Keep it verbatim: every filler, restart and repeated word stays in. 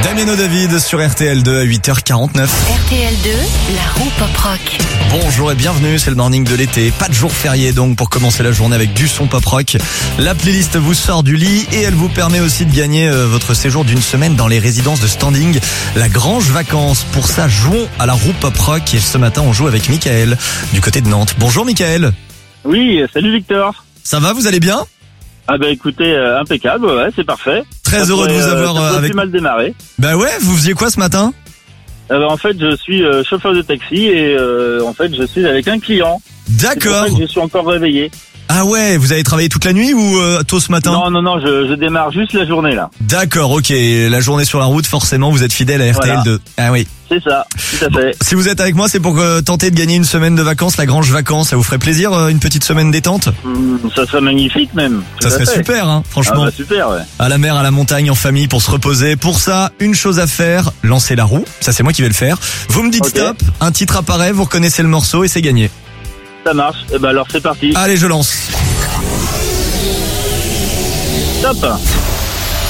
Damien David sur R T L deux à huit heures quarante-neuf. R T L deux, la roue pop rock. Bonjour et bienvenue, c'est le morning de l'été. Pas de jour férié donc pour commencer la journée avec du son pop rock. La playlist vous sort du lit et elle vous permet aussi de gagner euh, votre séjour d'une semaine dans les résidences de standing, la Grange Vacances. Pour ça, jouons à la roue pop rock et ce matin on joue avec Michael du côté de Nantes. Bonjour Michael. Oui, salut Victor. Ça va, vous allez bien? Ah bah écoutez, euh, impeccable, ouais, c'est parfait. Très Ça heureux de pourrait, vous euh, avoir ça euh, pourrait avec... plus mal démarrer. Bah ouais, vous faisiez quoi ce matin? Euh, bah, en fait, je suis euh, chauffeur de taxi et euh, en fait, je suis avec un client. C'est pour D'accord. ça que je suis encore réveillé. Ah ouais, vous avez travaillé toute la nuit ou euh, tôt ce matin? Non, non, non, je, je démarre juste la journée là. D'accord, ok. La journée sur la route, forcément, vous êtes fidèle à R T L deux. Voilà. Ah oui. C'est ça, tout à fait. Si vous êtes avec moi, c'est pour euh, tenter de gagner une semaine de vacances, la Grange Vacances. Ça vous ferait plaisir, euh, une petite semaine détente? Hum, ça serait magnifique même. Tout Ça à serait fait. super, hein, Ah franchement. bah super, ouais. À la mer, à la montagne, en famille, pour se reposer. Pour ça, une chose à faire, lancer la roue. Ça, c'est moi qui vais le faire. Vous me dites Ok. stop, un titre apparaît, vous reconnaissez le morceau et c'est gagné. Ça marche. Et ben alors c'est parti. Allez, je lance. Top.